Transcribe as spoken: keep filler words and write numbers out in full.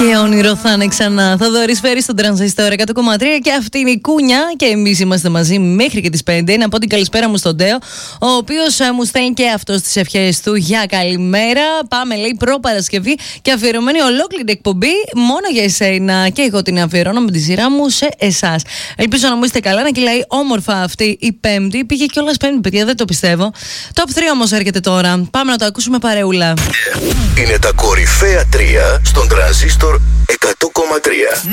Και όνειρο θα είναι ξανά. Θα δωρησφέρει στον Τρανζίστορ εκατό κόμμα τρία και αυτή είναι η Κούνια. Και εμείς είμαστε μαζί μέχρι και τις πέντε. Να πω την καλησπέρα μου στον Τέο, ο οποίος μου στέλνει και αυτός τις ευχές του για καλημέρα. Πάμε, λέει, προ-Παρασκευή και αφιερωμένη ολόκληρη εκπομπή μόνο για εσένα. Και εγώ την αφιερώνω με τη σειρά μου σε εσάς. Ελπίζω να μου είστε καλά, να κυλάει όμορφα αυτή η Πέμπτη. Πήγε κιόλας Πέμπτη, παιδιά, δεν το πιστεύω. Top τρία όμως έρχεται τώρα. Πάμε να το ακούσουμε παρεούλα. Είναι τα κορυφαία τρία στον Τρανζίστορ εκατό κόμμα τρία.